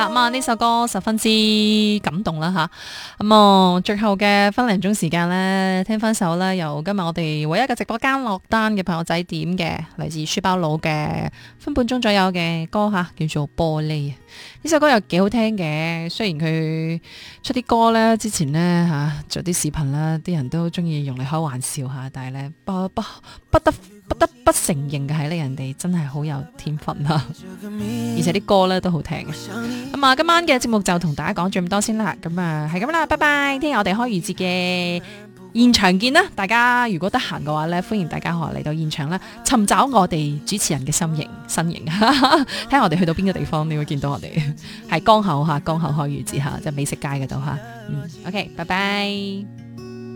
啦，咁呢首歌十分之感動啦吓，咁最後嘅分零鐘時間呢，聽翻首呢由今日我哋唯一嘅直播間落單嘅朋友仔點嘅，嚟自書包佬嘅分半鐘左右嘅歌吓，叫做玻璃。呢首歌又幾好聽嘅，雖然佢出啲歌呢之前呢吓做啲視頻啦，啲人都中意用嚟開玩笑吓，但係呢不得不承認嘅係呢，人哋真係好有天分啦，而且啲歌呢都好聽嘅。咁今晚嘅節目就同大家講住咁多先啦，咁係咁啦，拜拜！聽日我哋開魚節嘅現場見啦，大家如果得閒嘅話呢，歡迎大家可嚟到現場啦，尋找我哋主持人嘅身形，睇下我哋去到邊個地方，你會見到我哋係江口開魚節吓，即係美食街嗰度吓。OK，拜拜。